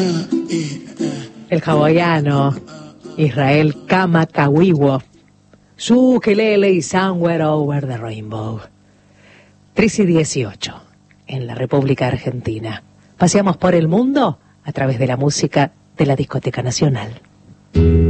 El hawaiano Israel Kamakawiwo, su ukelele y Somewhere Over the Rainbow. 3:18 en la República Argentina. Paseamos por el mundo a través de la música de la Discoteca Nacional.